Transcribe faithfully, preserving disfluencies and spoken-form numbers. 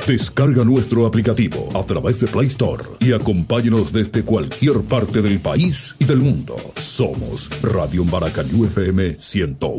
Descarga nuestro aplicativo a través de Play Store y acompáñanos desde cualquier parte del país y del mundo. Somos Radio Maracayú F M ciento